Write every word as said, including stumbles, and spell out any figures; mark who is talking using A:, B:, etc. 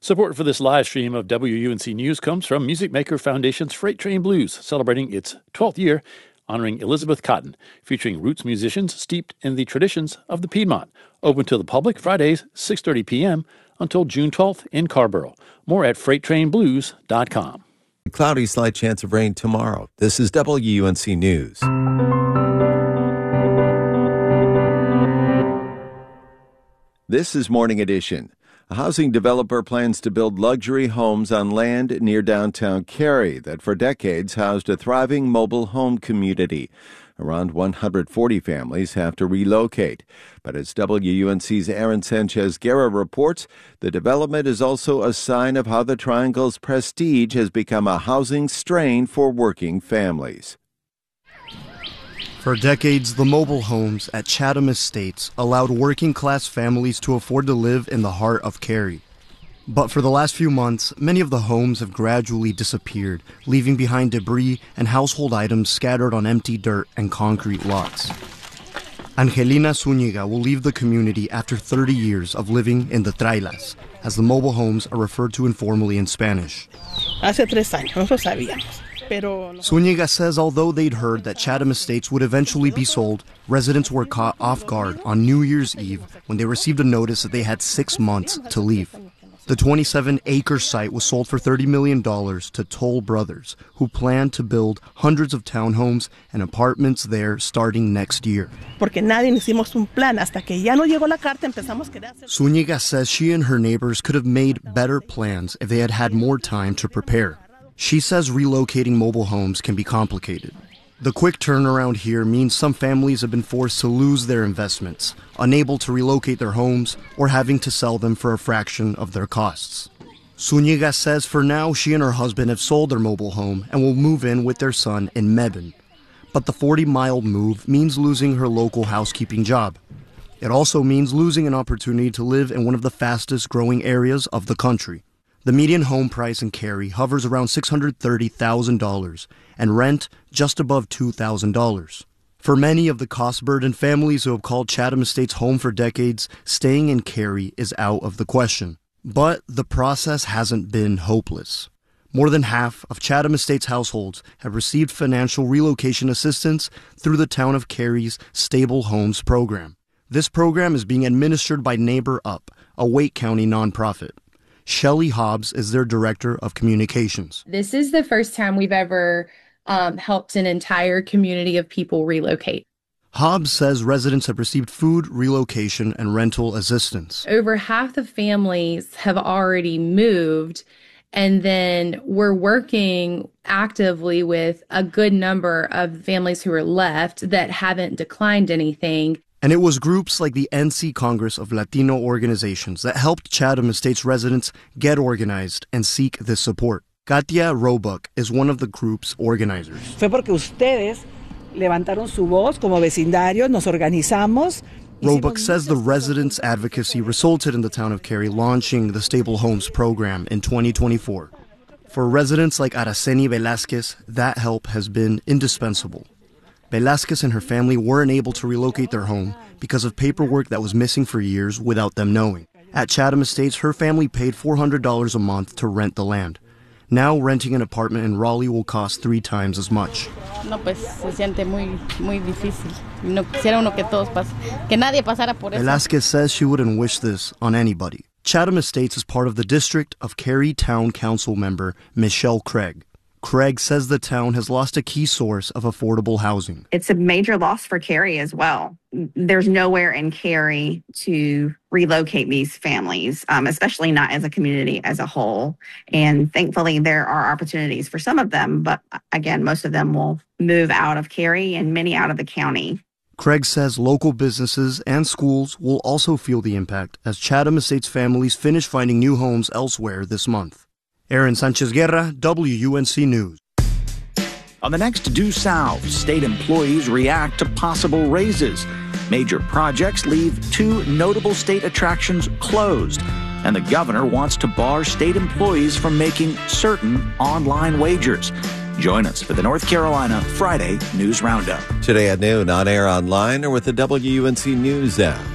A: Support for this live stream of W U N C News comes from Music Maker Foundation's Freight Train Blues, celebrating its twelfth year, honoring Elizabeth Cotten, featuring roots musicians steeped in the traditions of the Piedmont. Open to the public Fridays, six thirty p.m. until June twelfth in Carrboro. More at freight train blues dot com.
B: Cloudy, slight chance of rain tomorrow. This is W U N C News. This is Morning Edition. A housing developer plans to build luxury homes on land near downtown Cary that for decades housed a thriving mobile home community. Around one hundred forty families have to relocate. But as W U N C's Aaron Sanchez-Guerra reports, the development is also a sign of how the Triangle's prestige has become a housing strain for working families.
C: For decades, the mobile homes at Chatham Estates allowed working-class families to afford to live in the heart of Cary. But for the last few months, many of the homes have gradually disappeared, leaving behind debris and household items scattered on empty dirt and concrete lots. Angelina Zúñiga will leave the community after thirty years of living in the trailas, as the mobile homes are referred to informally in Spanish.
D: Hace tres años, nosotros sabíamos.
C: Zúñiga says although they'd heard that Chatham Estates would eventually be sold, residents were caught off guard on New Year's Eve when they received a notice that they had six months to leave. The twenty-seven acre site was sold for thirty million dollars to Toll Brothers, who plan to build hundreds of townhomes and apartments there starting next year. Zúñiga says she and her neighbors could have made better plans if they had had more time to prepare. She says relocating mobile homes can be complicated. The quick turnaround here means some families have been forced to lose their investments, unable to relocate their homes or having to sell them for a fraction of their costs. Zúñiga says for now she and her husband have sold their mobile home and will move in with their son in Mebane. But the forty-mile move means losing her local housekeeping job. It also means losing an opportunity to live in one of the fastest growing areas of the country. The median home price in Cary hovers around six hundred thirty thousand dollars and rent just above two thousand dollars. For many of the cost-burdened families who have called Chatham Estates home for decades, staying in Cary is out of the question. But the process hasn't been hopeless. More than half of Chatham Estates households have received financial relocation assistance through the town of Cary's Stable Homes program. This program is being administered by Neighbor Up, a Wake County nonprofit. Shelly Hobbs is their director of communications.
E: This is the first time we've ever um, helped an entire community of people relocate.
C: Hobbs says residents have received food, relocation, and rental assistance.
E: Over half the families have already moved, and then we're working actively with a good number of families who are left that haven't declined anything.
C: And it was groups like the N C Congress of Latino Organizations that helped Chatham Estates residents get organized and seek this support. Katia Roebuck is one of the group's organizers.
F: Fue porque ustedes levantaron su voz como vecindarios, nos organizamos.
C: Roebuck says the residents' advocacy resulted in the town of Cary launching the Stable Homes program in twenty twenty-four. For residents like Araceli Velázquez, that help has been indispensable. Velázquez and her family weren't able to relocate their home because of paperwork that was missing for years without them knowing. At Chatham Estates, her family paid four hundred dollars a month to rent the land. Now, renting an apartment in Raleigh will cost three times as much.
G: No, pues se siente muy, muy difícil. No quisiera uno que todos pas- que nadie pasara por eso.
C: Velázquez says she wouldn't wish this on anybody. Chatham Estates is part of the district of Cary Town Council member Michelle Craig. Craig says the town has lost a key source of affordable housing.
H: It's a major loss for Cary as well. There's nowhere in Cary to relocate these families, um, especially not as a community as a whole. And thankfully, there are opportunities for some of them. But again, most of them will move out of Cary and many out of the county.
C: Craig says local businesses and schools will also feel the impact as Chatham Estates families finish finding new homes elsewhere this month. Aaron Sanchez-Guerra, W U N C News.
I: On the next Due South, state employees react to possible raises. Major projects leave two notable state attractions closed. And the governor wants to bar state employees from making certain online wagers. Join us for the North Carolina Friday News Roundup.
B: Today at noon, on air, online, or with the W U N C News app.